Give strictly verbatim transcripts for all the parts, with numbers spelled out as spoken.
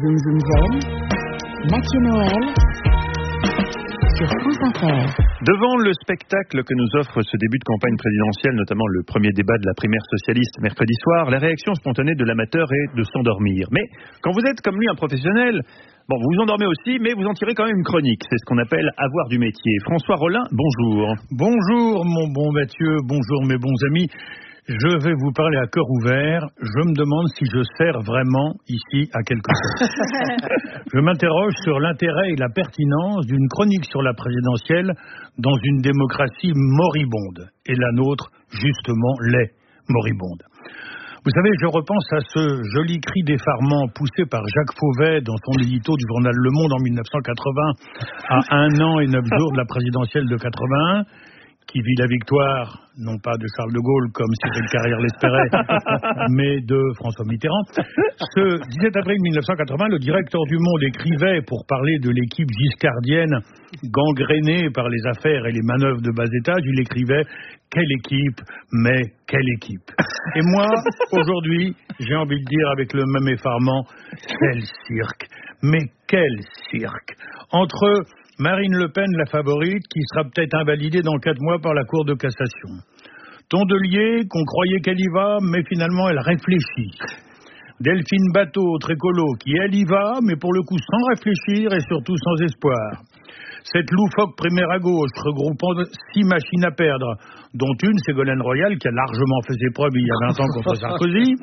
Zoom Zoom Zen, Mathieu Noël, sur France Inter. Devant le spectacle que nous offre ce début de campagne présidentielle, notamment le premier débat de la primaire socialiste mercredi soir, la réaction spontanée de l'amateur est de s'endormir. Mais quand vous êtes comme lui un professionnel, bon, vous vous endormez aussi, mais vous en tirez quand même une chronique. C'est ce qu'on appelle avoir du métier. François Rollin, bonjour. Bonjour mon bon Mathieu, bonjour mes bons amis. Je vais vous parler à cœur ouvert. Je me demande si je sers vraiment ici à quelque chose. Je m'interroge sur l'intérêt et la pertinence d'une chronique sur la présidentielle dans une démocratie moribonde. Et la nôtre, justement, l'est moribonde. Vous savez, je repense à ce joli cri d'effarement poussé par Jacques Fauvet dans son édito du journal Le Monde en mille neuf cent quatre-vingts, à un an et neuf jours de la présidentielle de quatre-vingt-un, qui vit la victoire, non pas de Charles de Gaulle, comme Cyril Carrière l'espérait, mais de François Mitterrand. Ce dix-sept avril mille neuf cent quatre-vingts, le directeur du Monde écrivait, pour parler de l'équipe giscardienne, gangrénée par les affaires et les manœuvres de bas étage, il écrivait « Quelle équipe, mais quelle équipe !» Et moi, aujourd'hui, j'ai envie de dire avec le même effarement « Quel cirque ! Mais quel cirque !» Entre Marine Le Pen, la favorite, qui sera peut-être invalidée dans quatre mois par la Cour de cassation. Tondelier, qu'on croyait qu'elle y va, mais finalement elle réfléchit. Delphine Bateau, autre écolo, qui elle y va, mais pour le coup sans réfléchir et surtout sans espoir. Cette loufoque primaire à gauche, regroupant six machines à perdre, dont une, Ségolène Royal, qui a largement fait ses preuves il y a vingt ans contre Sarkozy,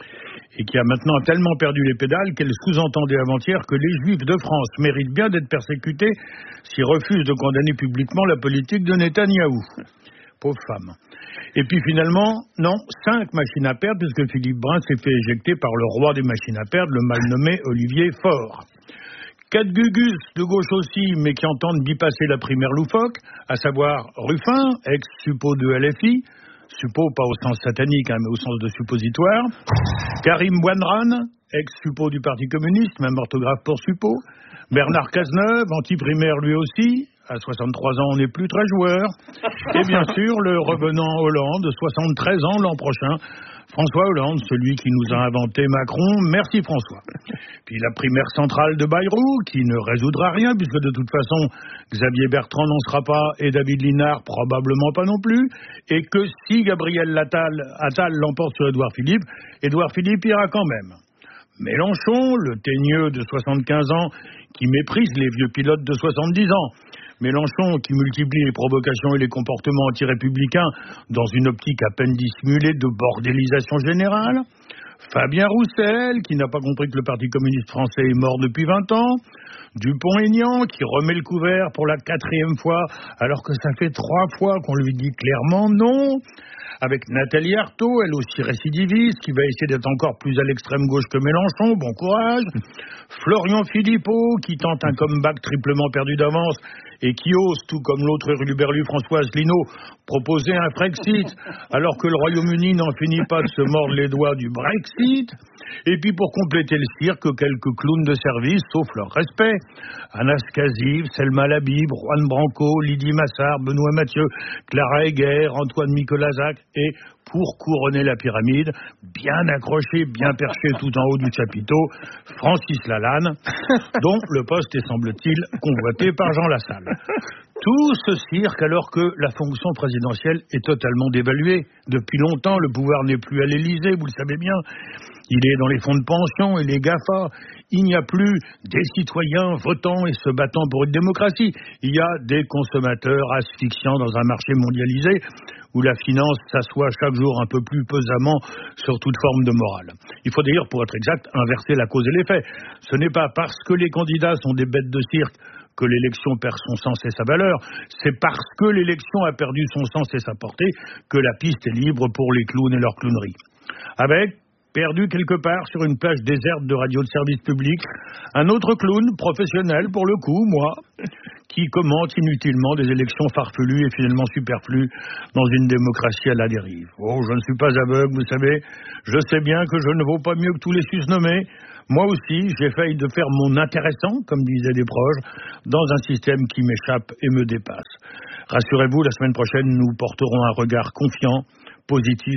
et qui a maintenant tellement perdu les pédales qu'elle sous-entendait avant-hier que les Juifs de France méritent bien d'être persécutés s'ils refusent de condamner publiquement la politique de Netanyahou. Pauvre femme. Et puis finalement, non, cinq machines à perdre, puisque Philippe Brun s'est fait éjecter par le roi des machines à perdre, le mal nommé Olivier Faure. Quatre gugus de gauche aussi, mais qui entendent bypasser la primaire loufoque, à savoir Ruffin, ex-suppo de L F I, suppo pas au sens satanique, hein, mais au sens de suppositoire, Karim Bouanran, ex-suppo du Parti communiste, même orthographe pour suppo, Bernard Cazeneuve, anti-primaire lui aussi, à soixante-trois ans on n'est plus très joueur, et bien sûr le revenant Hollande, soixante-treize ans l'an prochain, François Hollande, celui qui nous a inventé Macron, merci François. Puis la primaire centrale de Bayrou, qui ne résoudra rien, puisque de toute façon, Xavier Bertrand n'en sera pas, et David Linard probablement pas non plus, et que si Gabriel Attal, Attal l'emporte sur Édouard Philippe, Édouard Philippe ira quand même. Mélenchon, le teigneux de soixante-quinze ans, qui méprise les vieux pilotes de soixante-dix ans. Mélenchon qui multiplie les provocations et les comportements anti-républicains dans une optique à peine dissimulée de bordélisation générale. Fabien Roussel, qui n'a pas compris que le Parti communiste français est mort depuis vingt ans. Dupont-Aignan, qui remet le couvert pour la quatrième fois, alors que ça fait trois fois qu'on lui dit clairement non. Avec Nathalie Arthaud, elle aussi récidiviste, qui va essayer d'être encore plus à l'extrême gauche que Mélenchon, bon courage. Florian Philippot, qui tente un comeback triplement perdu d'avance et qui ose, tout comme l'autre hurluberlu Françoise Asselineau, proposer un Frexit, alors que le Royaume-Uni n'en finit pas de se mordre les doigts du Brexit. Et puis pour compléter le cirque, quelques clowns de service, sauf leur respect. Anas Kaziv, Selma Labib, Juan Branco, Lydie Massard, Benoît Mathieu, Clara Heger, Antoine Micolazac et, pour couronner la pyramide, bien accroché, bien perché tout en haut du chapiteau, Francis Lalanne, dont le poste est, semble-t-il, convoité par Jean Lassalle. Tout ce cirque alors que la fonction présidentielle est totalement dévaluée. Depuis longtemps, le pouvoir n'est plus à l'Élysée, vous le savez bien. Il est dans les fonds de pension et les GAFA. Il n'y a plus des citoyens votant et se battant pour une démocratie. Il y a des consommateurs asphyxiants dans un marché mondialisé où la finance s'assoit chaque jour un peu plus pesamment sur toute forme de morale. Il faut d'ailleurs, pour être exact, inverser la cause et l'effet. Ce n'est pas parce que les candidats sont des bêtes de cirque que l'élection perd son sens et sa valeur, c'est parce que l'élection a perdu son sens et sa portée que la piste est libre pour les clowns et leurs clowneries. Avec, perdu quelque part sur une plage déserte de radio de service public, un autre clown, professionnel pour le coup, moi, qui commente inutilement des élections farfelues et finalement superflues dans une démocratie à la dérive. Oh, je ne suis pas aveugle, vous savez, je sais bien que je ne vaux pas mieux que tous les susnommés. Moi aussi, j'ai failli de faire mon intéressant, comme disaient des proches, dans un système qui m'échappe et me dépasse. Rassurez-vous, la semaine prochaine, nous porterons un regard confiant, positif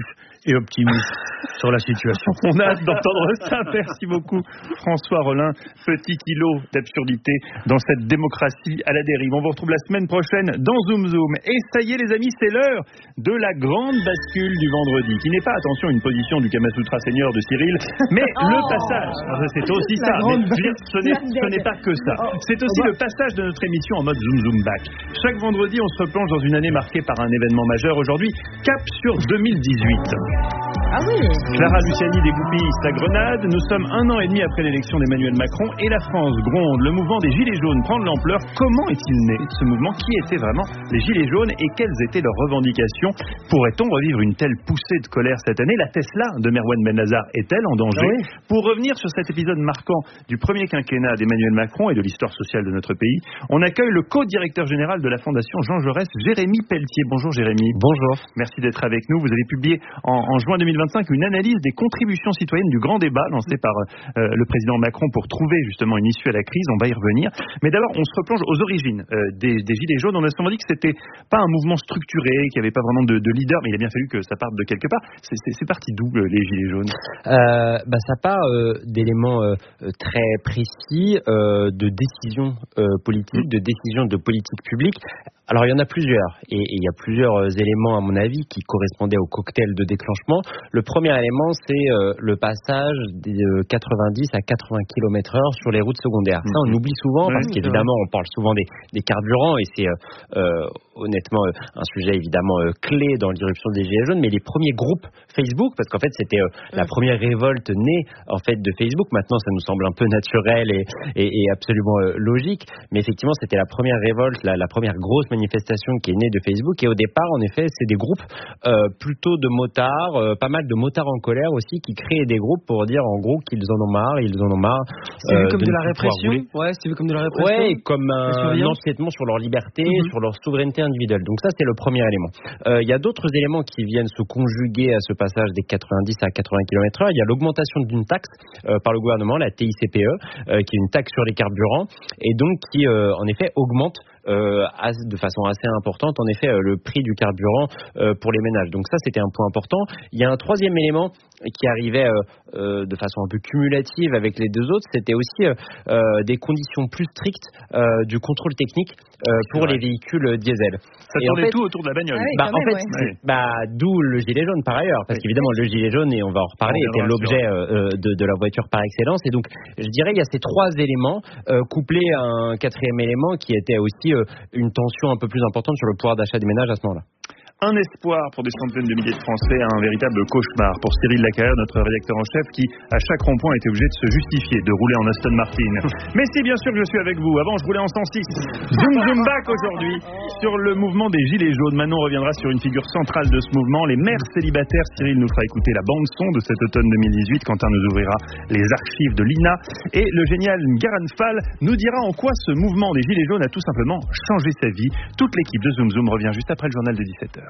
et optimiste sur la situation. On a hâte d'entendre ça. Merci beaucoup, François Rollin. Petit kilo d'absurdité dans cette démocratie à la dérive. On vous retrouve la semaine prochaine dans Zoom Zoom. Et ça y est, les amis, c'est l'heure de la grande bascule du vendredi, qui n'est pas, attention, une position du Kama Sutra Senior de Cyril, mais oh le passage. C'est aussi ça. Mais, je veux dire, ce n'est, ce n'est pas que ça. C'est aussi le passage de notre émission en mode Zoom Zoom Back. Chaque vendredi, on se replonge dans une année marquée par un événement majeur. Aujourd'hui, cap sur deux mille dix-huit. Ah oui. Clara Luciani dégoupille sa grenade. Nous sommes un an et demi après l'élection d'Emmanuel Macron et la France gronde. Le mouvement des Gilets jaunes prend de l'ampleur. Comment est-il né, ce mouvement? Qui étaient vraiment les Gilets jaunes et quelles étaient leurs revendications? Pourrait-on revivre une telle poussée de colère cette année? La Tesla de Merwan Bennazar est-elle en danger? Oui. Pour revenir sur cet épisode marquant du premier quinquennat d'Emmanuel Macron et de l'histoire sociale de notre pays, on accueille le co-directeur général de la Fondation Jean Jaurès, Jérémy Pelletier. Bonjour Jérémy. Bonjour. Merci d'être avec nous. Vous avez publié en, en juin deux mille vingt-cinq une analyse des contributions citoyennes du grand débat lancé par euh, le président Macron pour trouver justement une issue à la crise. On va y revenir. Mais d'abord, on se replonge aux origines euh, des, des Gilets jaunes. On a souvent dit que c'était pas un mouvement structuré, qu'il n'y avait pas vraiment de, de leader, mais il a bien fallu que ça parte de quelque part. C'est, c'est, c'est parti d'où euh, les Gilets jaunes? euh, bah, Ça part euh, d'éléments euh, très précis, euh, de décisions euh, politiques, de décisions de politique publique. Alors il y en a plusieurs, et, et il y a plusieurs euh, éléments à mon avis qui correspondaient au cocktail de déclenchement. Le premier élément, c'est euh, le passage de quatre-vingt-dix à quatre-vingts kilomètres heure sur les routes secondaires. Ça, on oublie souvent, parce qu'évidemment, on parle souvent des, des carburants, et c'est euh, euh, honnêtement un sujet évidemment euh, clé dans l'irruption des Gilets jaunes, mais les premiers groupes Facebook, parce qu'en fait, c'était euh, la première révolte née en fait de Facebook. Maintenant, ça nous semble un peu naturel et, et, et absolument euh, logique, mais effectivement, c'était la première révolte, la, la première grosse manifestation qui est née de Facebook. Et au départ, en effet, c'est des groupes euh, plutôt de motards, euh, pas mal de motards en colère aussi, qui créent des groupes pour dire en gros qu'ils en ont marre, ils en ont marre. C'est euh, vu comme de, de la répression. Ouais, c'est vu comme de la répression. Ouais, comme un, un empiètement sur leur liberté, mm-hmm. sur leur souveraineté individuelle. Donc ça, c'est le premier élément. Euh, il y a d'autres éléments qui viennent se conjuguer à ce passage des quatre-vingt-dix à quatre-vingts kilomètres heure. Il y a l'augmentation d'une taxe euh, par le gouvernement, la T I C P E, euh, qui est une taxe sur les carburants, et donc qui, euh, en effet, augmente Euh, de façon assez importante, en effet, euh, le prix du carburant euh, pour les ménages. Donc ça, c'était un point important. Il y a un troisième élément qui arrivait euh, euh, de façon un peu cumulative avec les deux autres, c'était aussi euh, euh, des conditions plus strictes euh, du contrôle technique euh, pour les véhicules diesel. Ça tournait en fait, tout autour de la bagnole. Ah oui, bah, en même, fait, ouais. bah, d'où le gilet jaune par ailleurs, parce oui. qu'évidemment le gilet jaune, et on va en reparler, on était l'objet euh, de, de la voiture par excellence. Et donc, je dirais, il y a ces trois éléments euh, couplés à un quatrième élément qui était aussi euh, une tension un peu plus importante sur le pouvoir d'achat des ménages à ce moment-là. Un espoir pour des centaines de milliers de Français, un véritable cauchemar pour Cyril Lacarrière, notre rédacteur en chef, qui à chaque rond-point était obligé de se justifier de rouler en Aston Martin. Mais c'est bien sûr que je suis avec vous. Avant, je roulais en cent six. Zoom zoom back aujourd'hui sur le mouvement des Gilets jaunes. Manon reviendra sur une figure centrale de ce mouvement, les mères célibataires. Cyril nous fera écouter la bande-son de cet automne deux mille dix-huit. Quentin nous ouvrira les archives de l'I N A. Et le génial Garan Fall nous dira en quoi ce mouvement des Gilets jaunes a tout simplement changé sa vie. Toute l'équipe de Zoom Zoom revient juste après le journal de dix-sept heures.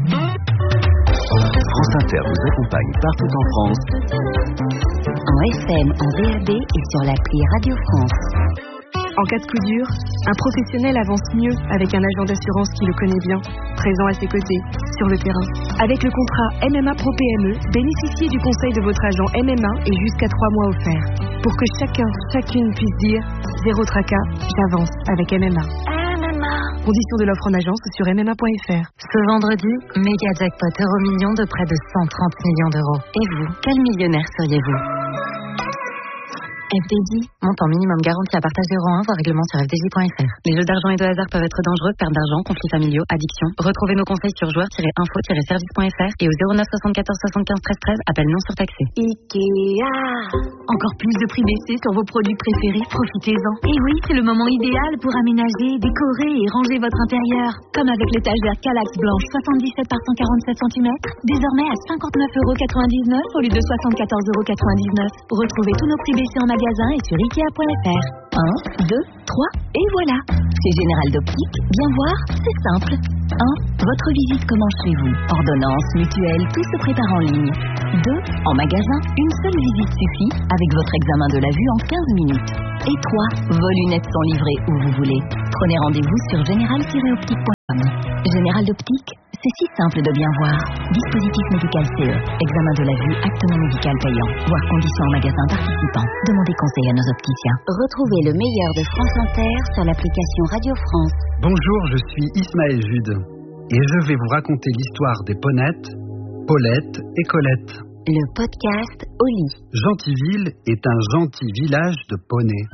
France Inter vous accompagne partout en France, en F M, en V A B et sur l'appli Radio France. En cas de coup dur, un professionnel avance mieux avec un agent d'assurance qui le connaît bien, présent à ses côtés, sur le terrain. Avec le contrat M M A Pro P M E, bénéficiez du conseil de votre agent M M A et jusqu'à trois mois offerts. Pour que chacun, chacune puisse dire « Zéro tracas, j'avance avec M M A ». Conditions de l'offre en agence sur m m a point f r. Ce vendredi, méga jackpot euro million de près de cent trente millions d'euros. Et vous, quel millionnaire seriez-vous? F D J, montant minimum garanti à partage zéro un, voire règlement sur f d j point f r. Les jeux d'argent et de hasard peuvent être dangereux, perte d'argent, conflits familiaux, addiction. Retrouvez nos conseils sur joueurs tiret info tiret service point f r et au zéro neuf soixante-quatorze soixante-quinze treize treize, appel non surtaxé. Ikea. Encore plus de prix baissés sur vos produits préférés, profitez-en. Et oui, c'est le moment idéal pour aménager, décorer et ranger votre intérieur. Comme avec l'étagère Kallax blanche soixante-dix-sept par cent quarante-sept centimètres, désormais à cinquante-neuf euros quatre-vingt-dix-neuf au lieu de soixante-quatorze euros quatre-vingt-dix-neuf. Retrouvez tous nos prix baissés en magasin et sur ikea point f r. un, deux, trois et voilà. C'est Général d'Optique. Bien voir, c'est simple. un. Votre visite commence chez vous. Ordonnance, mutuelle, tout se prépare en ligne. deux. En magasin, une seule visite suffit avec votre examen de la vue en quinze minutes. Et trois. Vos lunettes sont livrées où vous voulez. Prenez rendez-vous sur général tiret optique point com. Général d'Optique, c'est si simple de bien voir. Dispositif médical C E, examen de la vue, actement médical payant, voire conditions en magasin participant. Demandez conseil à nos opticiens. Retrouvez le meilleur de France Inter sur l'application Radio France. Bonjour, je suis Ismaël Jude et je vais vous raconter l'histoire des Ponettes, Paulette et Colette. Le podcast Oli. Gentilville est un gentil village de poneys.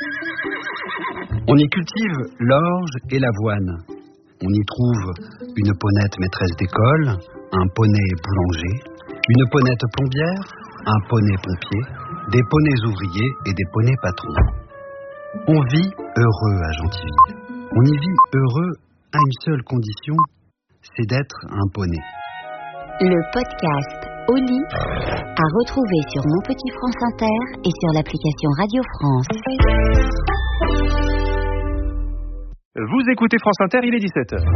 On y cultive l'orge et l'avoine. On y trouve une ponette maîtresse d'école, un poney boulanger, une ponette plombière, un poney pompier, des poneys ouvriers et des poneys patrons. On vit heureux à Gentilville. On y vit heureux à une seule condition, c'est d'être un poney. Le podcast Oli à retrouver sur Mon Petit France Inter et sur l'application Radio France. Vous écoutez France Inter, il est dix-sept heures.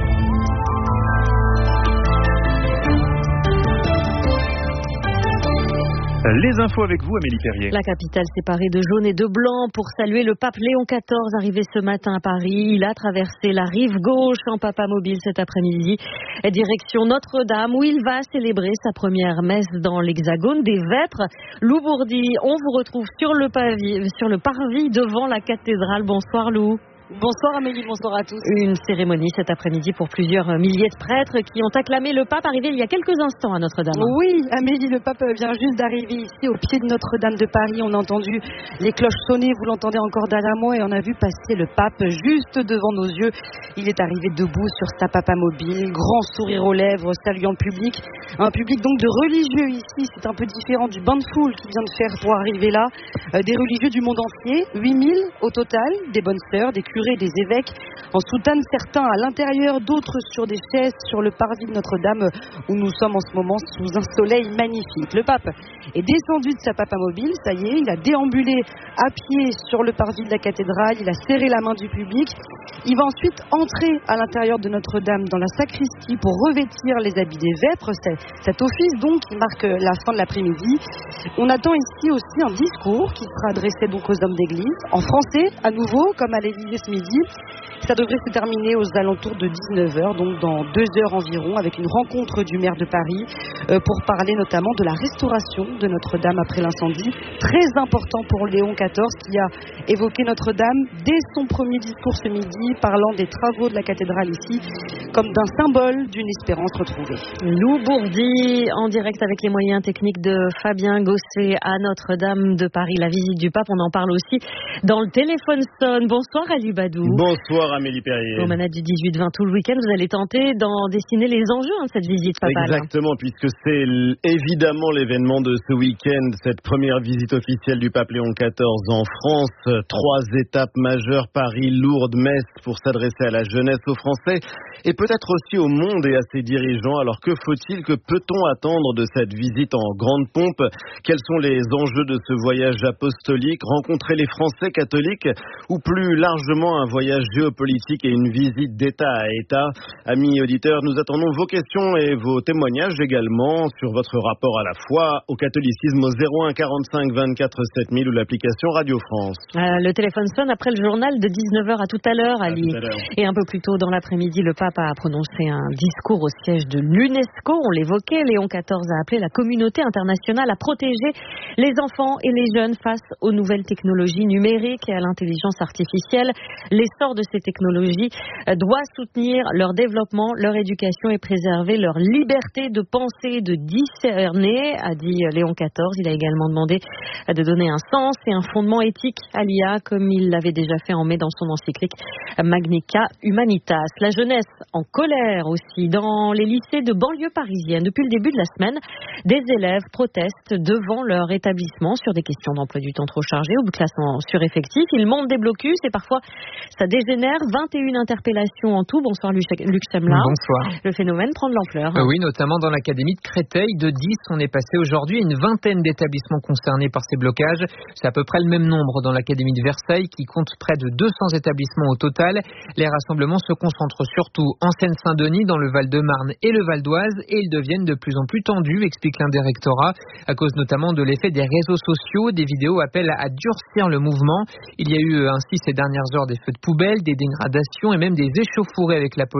Les infos avec vous, Amélie Perrier. La capitale séparée de jaune et de blanc pour saluer le pape Léon quatorze arrivé ce matin à Paris. Il a traversé la rive gauche en papamobile cet après-midi. Direction Notre-Dame où il va célébrer sa première messe dans l'Hexagone des Vêpres. Lou Bourdi, on vous retrouve sur le, pavis, sur le parvis devant la cathédrale. Bonsoir Lou. Bonsoir Amélie, bonsoir à tous. Une cérémonie cet après-midi pour plusieurs milliers de prêtres qui ont acclamé le pape arrivé il y a quelques instants à Notre-Dame. Oui, Amélie, le pape vient juste d'arriver ici au pied de Notre-Dame de Paris. On a entendu les cloches sonner, vous l'entendez encore derrière moi, et on a vu passer le pape juste devant nos yeux. Il est arrivé debout sur sa papamobile, grand sourire aux lèvres, saluant le public. Un public donc de religieux ici, c'est un peu différent du bain de foule qu'il vient de faire pour arriver là. Euh, des religieux du monde entier, huit mille au total, des bonnes sœurs, des curés, des évêques, en soutane, certains à l'intérieur, d'autres sur des chaises sur le parvis de Notre-Dame où nous sommes en ce moment sous un soleil magnifique. Le pape est descendu de sa papamobile, ça y est, il a déambulé à pied sur le parvis de la cathédrale, il a serré la main du public. Il va ensuite entrer à l'intérieur de Notre-Dame dans la sacristie pour revêtir les habits des Vêpres, c'est cet office donc qui marque la fin de l'après-midi. On attend ici aussi un discours qui sera adressé donc aux hommes d'église, en français à nouveau, comme à l'Élysée ce midi. Ça devrait se terminer aux alentours de dix-neuf heures, donc dans deux heures environ, avec une rencontre du maire de Paris euh, pour parler notamment de la restauration de Notre-Dame après l'incendie. Très important pour Léon quatorze qui a évoqué Notre-Dame dès son premier discours ce midi, parlant des travaux de la cathédrale ici comme d'un symbole d'une espérance retrouvée. Lou Bourdi en direct avec les moyens techniques de Fabien Gosset à Notre-Dame de Paris. La visite du pape, on en parle aussi dans le téléphone sonne. Bonsoir Ali Badou. Bonsoir Amélie Perrier. Aux manettes du dix-huit vingt tout le week-end, vous allez tenter d'en dessiner les enjeux hein, de cette visite papale. Exactement, puisque c'est évidemment l'événement de ce week-end, cette première visite officielle du pape Léon quatorze en France. Trois étapes majeures, Paris, Lourdes, Metz, pour s'adresser à la jeunesse, aux Français et peut-être aussi au monde et à ses dirigeants. Alors que faut-il, que peut-on attendre de cette visite en grande pompe? Quels sont les enjeux de ce voyage apostolique? Rencontrer les Français catholiques ou plus largement un voyage géopolitique et une visite d'État à État? Amis auditeurs, nous attendons vos questions et vos témoignages également sur votre rapport à la foi, au catholicisme au zéro un quarante-cinq vingt-quatre sept mille ou l'application Radio France. Euh, le téléphone sonne après le journal de dix-neuf heures. À tout à l'heure, Ali. Tout à l'heure. Et un peu plus tôt dans l'après-midi, le pape a prononcé un discours au siège de l'UNESCO. On l'évoquait, Léon quatorze a appelé la communauté internationale à protéger les enfants et les jeunes face aux nouvelles technologies numériques et à l'intelligence artificielle. L'essor de ces technologies doit soutenir leur développement, leur éducation et préserver leur liberté de penser, de discerner, a dit Léon quatorze. Il a également demandé de donner un sens et un fondement éthique à l'I A, comme il l'avait déjà fait en mai dans son encyclique Magnica Humanitas. La jeunesse en colère aussi dans les lycées de banlieue parisienne. Depuis le début de la semaine, des élèves protestent devant leur établissement sur des questions d'emploi du temps trop chargé ou de classe en sureffectif. Ils montent des blocus et parfois ça dégénère. vingt et une interpellations en tout. Bonsoir Luc Semla. Bonsoir. Le phénomène prend de l'ampleur. Euh, oui, notamment dans l'académie de Créteil. De dix, on est passé aujourd'hui à une vingtaine d'établissements concernés par ces blocages. C'est à peu près le même nombre dans l'académie de Versailles qui compte près de deux cents établissements au total. Les rassemblements se concentrent surtout en Seine-Saint-Denis, dans le Val-de-Marne et le Val d'Oise, et ils deviennent de plus en plus tendus, explique l'un des rectorats, à cause notamment de l'effet des réseaux sociaux. Des vidéos appellent à durcir le mouvement. Il y a eu ainsi ces dernières heures des feux de poubelle, des dégradations et même des échauffourées avec la police.